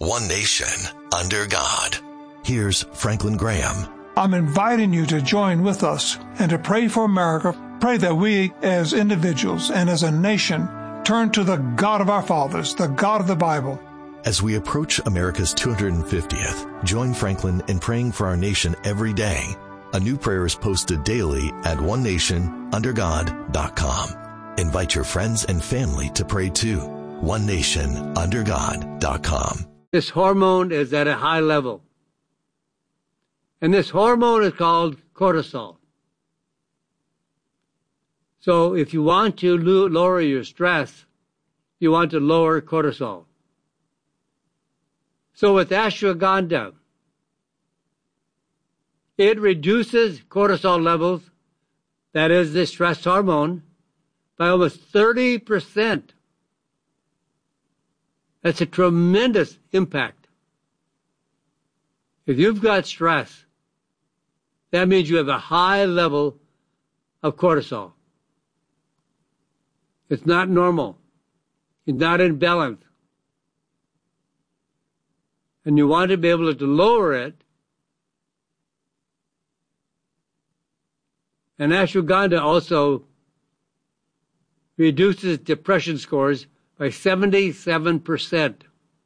One nation, under God. Here's Franklin Graham. I'm inviting you to join with us and to pray for America. Pray that we as individuals and as a nation turn to the God of our fathers, the God of the Bible. As we approach America's 250th, join Franklin in praying for our nation every day. A new prayer is posted daily at onenationundergod.com. Invite your friends and family to pray too. onenationundergod.com. This hormone is at a high level. And this hormone is called cortisol. So if you want to lower your stress, you want to lower cortisol. So with ashwagandha, it reduces cortisol levels, that is the stress hormone, by almost 30%. That's a tremendous impact. If you've got stress, that means you have a high level of cortisol. It's not normal. It's not in balance. And you want to be able to lower it. And ashwagandha also reduces depression scores by 77%.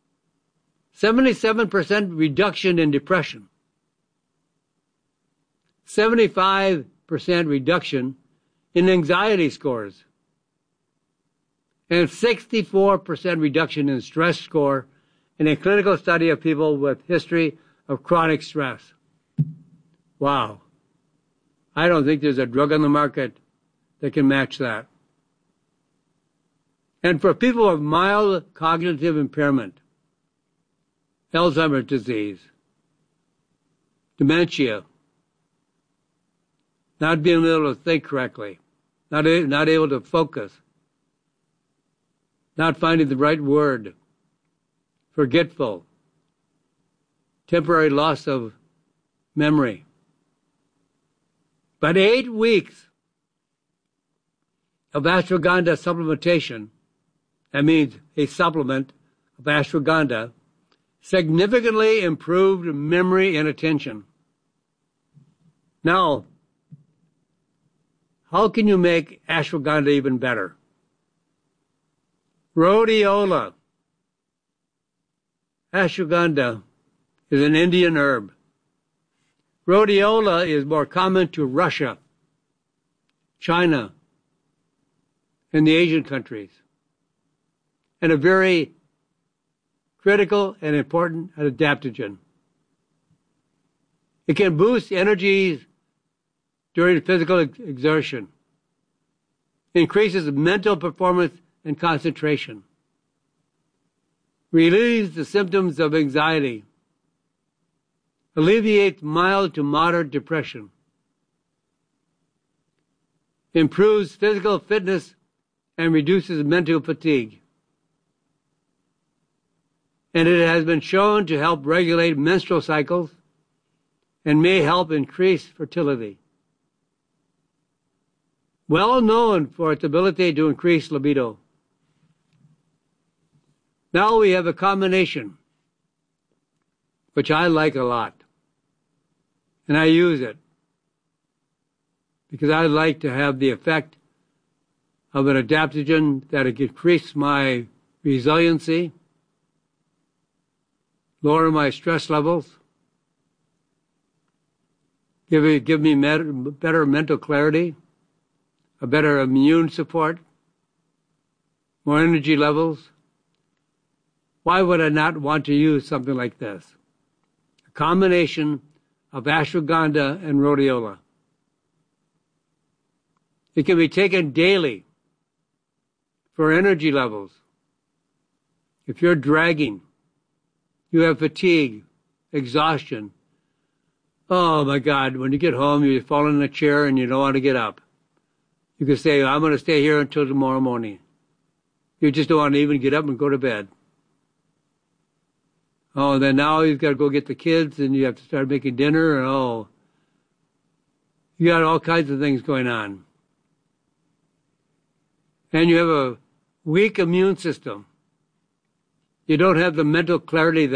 77% reduction in depression. 75% reduction in anxiety scores. And 64% reduction in stress score in a clinical study of people with history of chronic stress. Wow. I don't think there's a drug on the market that can match that. And for people with mild cognitive impairment, Alzheimer's disease, dementia, not being able to think correctly, not able to focus, not finding the right word, forgetful, temporary loss of memory. But 8 weeks of ashwagandha supplementation, that means a supplement of ashwagandha, significantly improved memory and attention. Now, how can you make ashwagandha even better? Rhodiola. Ashwagandha is an Indian herb. Rhodiola is more common to Russia, China, and the Asian countries, and a very critical and important adaptogen. It can boost energy during physical exertion, increases mental performance and concentration, relieves the symptoms of anxiety, alleviates mild to moderate depression, improves physical fitness, and reduces mental fatigue. And it has been shown to help regulate menstrual cycles and may help increase fertility. Well known for its ability to increase libido. Now we have a combination, which I like a lot. And I use it because I like to have the effect of an adaptogen that it increase my resiliency, lower my stress levels, give me better mental clarity, a better immune support, more energy levels. Why would I not want to use something like this? A combination of ashwagandha and rhodiola. It can be taken daily for energy levels. If you're dragging, you have fatigue, exhaustion. Oh my God, when you get home, you fall in a chair and you don't want to get up. You can say, I'm going to stay here until tomorrow morning. You just don't want to even get up and go to bed. Oh, and then now you've got to go get the kids and you have to start making dinner. And oh, you got all kinds of things going on. And you have a weak immune system. You don't have the mental clarity that